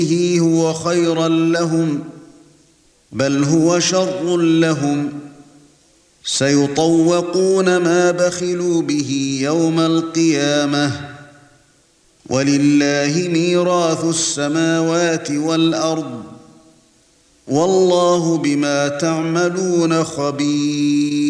هو خيرا لهم بل هو شر لهم سيطوقون ما بخلوا به يوم القيامة ولله ميراث السماوات والأرض والله بما تعملون خبير.